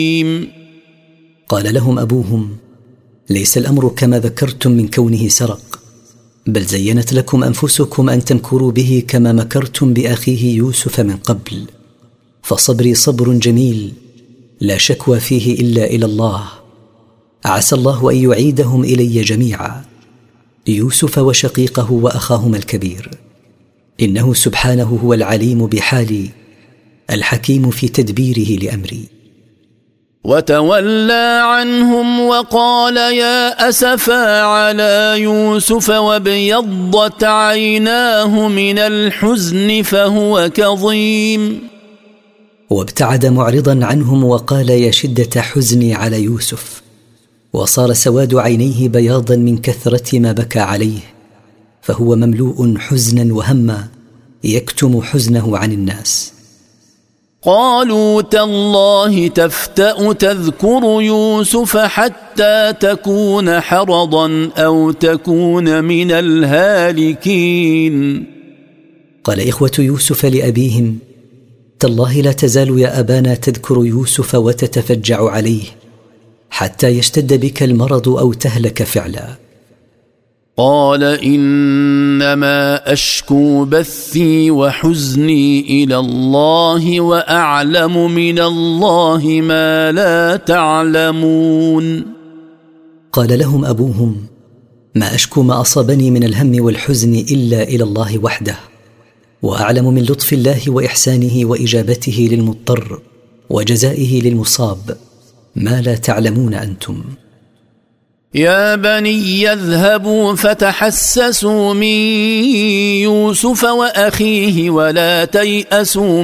قال لهم أبوهم: ليس الأمر كما ذكرتم من كونه سرق، بل زينت لكم أنفسكم أن تمكروا به كما مكرتم بأخيه يوسف من قبل، فصبري صبر جميل لا شكوى فيه إلا إلى الله، عسى الله أن يعيدهم إلي جميعا، يوسف وشقيقه وأخاهما الكبير، إنه سبحانه هو العليم بحالي الحكيم في تدبيره لأمري. وتولى عنهم وقال: يا أسفا على يوسف وابيضت عيناه من الحزن فهو كظيم. وابتعد معرضا عنهم وقال: يا شدة حزني على يوسف، وصار سواد عينيه بياضا من كثرة ما بكى عليه، فهو مملوء حزنا وهما يكتم حزنه عن الناس. قالوا: تالله تفتأ تذكر يوسف حتى تكون حرضا أو تكون من الهالكين. قال إخوة يوسف لأبيهم: تالله لا تزال يا أبانا تذكر يوسف وتتفجع عليه حتى يشتد بك المرض أو تهلك فعلا. قال: إنما أشكو بثي وحزني إلى الله وأعلم من الله ما لا تعلمون. قال لهم أبوهم: ما أشكو ما أصابني من الهم والحزن إلا إلى الله وحده، وأعلم من لطف الله وإحسانه وإجابته للمضطر وجزائه للمصاب ما لا تعلمون أنتم. يا بني اذهبوا فتحسسوا من يوسف وأخيه ولا تيأسوا